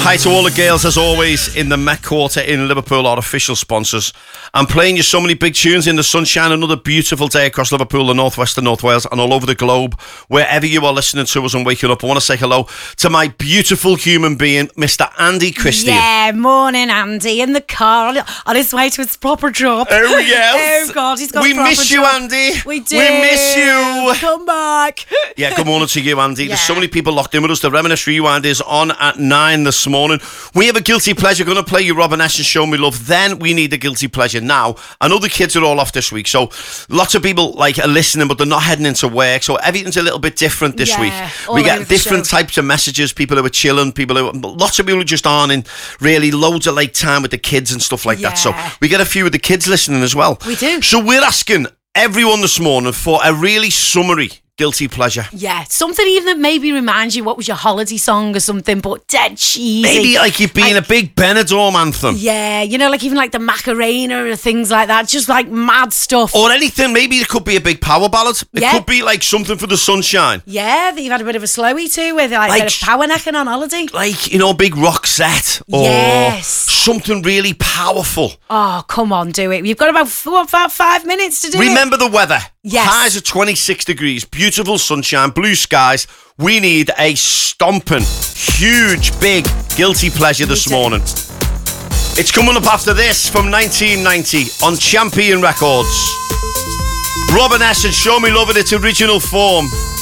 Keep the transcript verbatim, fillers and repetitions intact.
Hi to all the girls, as always, in the Met Quarter in Liverpool, our official sponsors. I'm playing you so many big tunes in the sunshine. Another beautiful day across Liverpool, the North West and North Wales, and all over the globe. Wherever you are listening to us and waking up, I want to say hello to my beautiful human being, Mister Andy Christian. Yeah, morning, Andy, in the car on his way to his proper job. Oh, yes. Oh, God, he's got We a proper miss you, job. Andy. We do. We miss you. Come back. Yeah, good morning to you, Andy. Yeah. There's so many people locked in with us. The Reminisce Rewind is on at nine this morning. We have a guilty pleasure. Going to play you Robin S and Show Me Love. Then we need a guilty pleasure. Now, I know the kids are all off this week, so lots of people like are listening, but they're not heading into work. So everything's a little bit different this Yeah, week. all We over get the different show. types of messages. People who are chilling, people who lots of people who just aren't in really loads of like time with the kids and stuff like that. So Yeah. we get a few of the kids listening as well. We do. So we're asking everyone this morning for a really summary guilty pleasure. Yeah, something even that maybe reminds you what was your holiday song or something, but dead cheesy. Maybe like you've been Like- a big Benidorm anthem. Yeah, you know, like even like the Macarena or things like that. Just like mad stuff. Or anything. Maybe it could be a big power ballad. It Yeah. could be like something for the sunshine. Yeah, that you've had a bit of a slowie too, with like, Like- a bit of power necking on holiday. Like, you know, a big rock set. Or Yes. something really powerful. Oh, come on, do it. You've got about, what, about five minutes to do it. Remember the weather. Yes. Highs of twenty-six degrees. Beautiful sunshine. Blue skies. We need a stomping, huge, big guilty pleasure this We do. morning. It's coming up after this from nineteen ninety on Champion Records. Robin S and Show Me Love in its original form.